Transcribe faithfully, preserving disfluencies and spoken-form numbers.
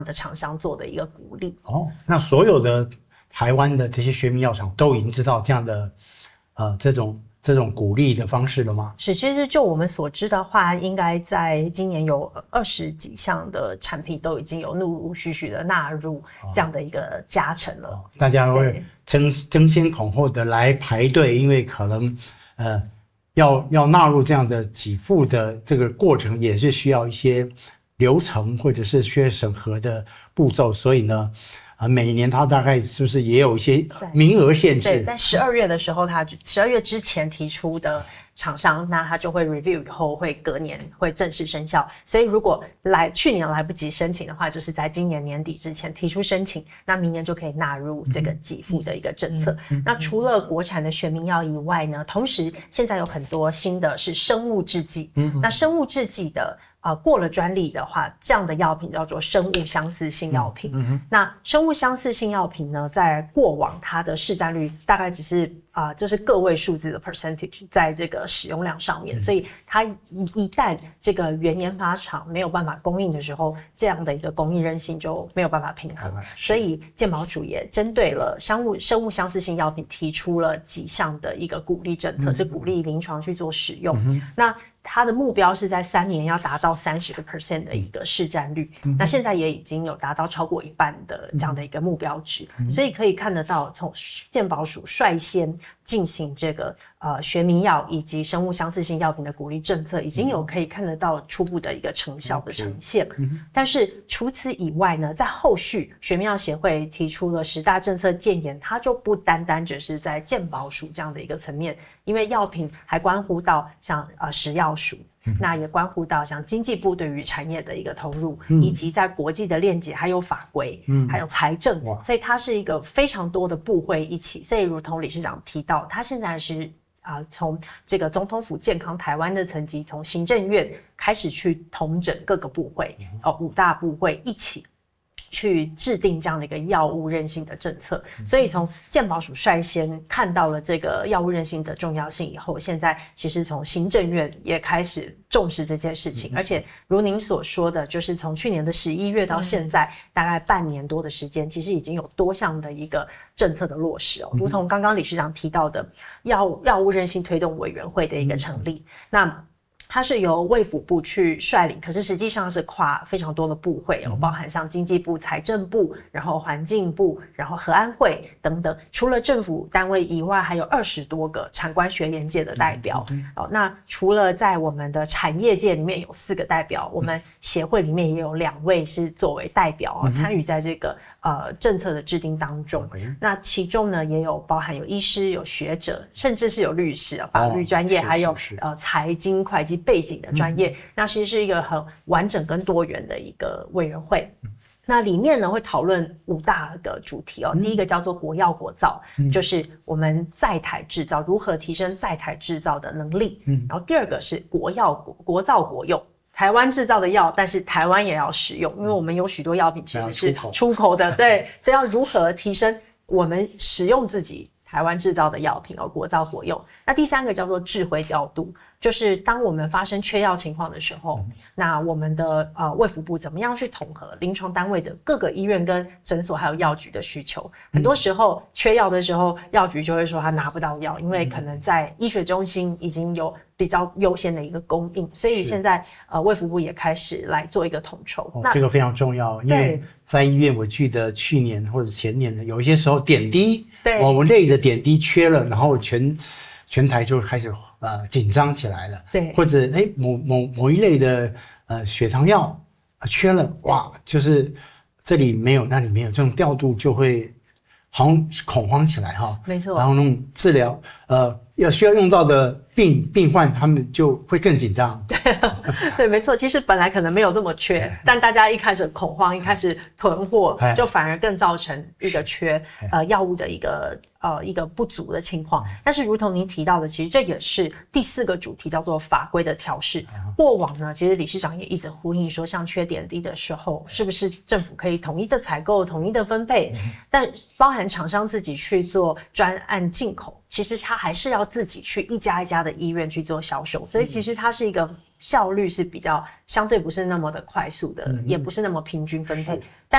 的厂商做的一个鼓励。 哦，那所有的台湾的这些学名药厂都已经知道这样的呃这种这种鼓励的方式了吗？ 是，其实就我们所知的话，应该在今年有二十几项的产品都已经有陆陆续续的纳入这样的一个加成了。哦、 大家会争争先恐后的来排队，因为可能呃要要纳入这样的给付的这个过程，也是需要一些流程或者是需要审核的步骤，所以呢。啊，每年它大概是不是也有一些名额限制？ 对，在十二月的时候，它十二月之前提出的厂商，那它就会 review 以后会隔年会正式生效。所以如果来去年来不及申请的话，就是在今年年底之前提出申请，那明年就可以纳入这个给付的一个政策。嗯嗯、那除了国产的学名药以外呢，同时现在有很多新的是生物制剂。嗯、那生物制剂的。呃，过了专利的话，这样的药品叫做生物相似性药品。嗯嗯、那生物相似性药品呢，在过往它的市占率大概只是啊、呃，就是个位数字的 percentage 在这个使用量上面，嗯、所以它一旦这个原研发厂没有办法供应的时候，这样的一个供应韧性就没有办法平衡。所以健保署也针对了生物生物相似性药品提出了几项的一个鼓励政策，嗯、是鼓励临床去做使用。嗯、那它的目标是在三年要达到三十个 percent 的一个市占率，嗯、那现在也已经有达到超过一半的这样的一个目标值，嗯、所以可以看得到，从健保署率先进行这个呃学名药以及生物相似性药品的鼓励政策，已经有可以看得到初步的一个成效的呈现。嗯、但是除此以外呢，在后续学名药协会提出了十大政策建言，它就不单单只是在健保署这样的一个层面，因为药品还关乎到像呃食药署，嗯、那也关乎到像经济部对于产业的一个投入，嗯、以及在国际的链接，还有法规，嗯、还有财政，所以它是一个非常多的部会一起。所以如同理事长提到，它现在是啊、呃，从这个总统府健康台湾的层级，从行政院开始去统整各个部会，哦，五大部会一起。去制定这样的一个药物韧性的政策，所以从健保署率先看到了这个药物韧性的重要性以后，现在其实从行政院也开始重视这件事情，而且如您所说的，就是从去年的十一月到现在，大概半年多的时间，其实已经有多项的一个政策的落实哦，如同刚刚理事长提到的药药物韧性推动委员会的一个成立，那。它是由卫福部去率领，可是实际上是跨非常多的部会哦，包含像经济部、财政部，然后环境部，然后核安会等等。除了政府单位以外，还有二十多个产官学研界的代表。哦，那除了在我们的产业界里面有四个代表，我们协会里面也有两位是作为代表哦，参与在这个呃政策的制定当中。那其中呢，也有包含有医师、有学者，甚至是有律师啊，法律专业，哦、还有呃财经、会计背景的专业，嗯、那其实是一个很完整跟多元的一个委员会。嗯、那里面呢会讨论五大个主题哦。嗯、第一个叫做国药国造，嗯、就是我们在台制造，如何提升在台制造的能力。嗯、然后第二个是国药国国造国用。台湾制造的药，但是台湾也要使用，因为我们有许多药品其实是出口的，对，所以要如何提升我们使用自己台湾制造的药品哦，国造国用。那第三个叫做智慧调度，就是当我们发生缺药情况的时候，嗯、那我们的呃卫福部怎么样去统合临床单位的各个医院跟诊所还有药局的需求？嗯、很多时候缺药的时候，药局就会说他拿不到药，因为可能在医学中心已经有比较优先的一个供应，所以现在呃卫福部也开始来做一个统筹。 哦，这个非常重要，因为在医院我记得去年或者前年的有一些时候点滴，对，我们类的点滴缺了，然后全全台就开始呃紧张起来了，对，或者哎某某某一类的呃血糖药、呃、缺了，哇，就是这里没有那里没有，这种调度就会好像恐慌起来哈， 没错， 然后那种治疗呃要需要用到的病病患他们就会更紧张。 对，没错，其实本来可能没有这么缺，但大家一开始恐慌，一开始囤货，就反而更造成一个缺呃药物的一个呃一个不足的情况。但是如同您提到的，其实这也是第四个主题，叫做法规的调适。过往呢，其实理事长也一直呼应说，像缺点滴的时候，是不是政府可以统一的采购、统一的分配？但包含厂商自己去做专案进口，其实他还是要自己去一家一家的医院去做销售，所以其实它是一个效率是比较相对不是那么的快速的，也不是那么平均分配。